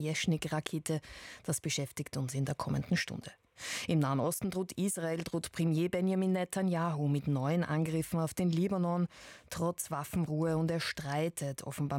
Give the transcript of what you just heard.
Jeschnik-Rakete. Das beschäftigt uns in der kommenden Stunde. Im Nahen Osten droht Premier Benjamin Netanyahu mit neuen Angriffen auf den Libanon, trotz Waffenruhe, und er streitet offenbar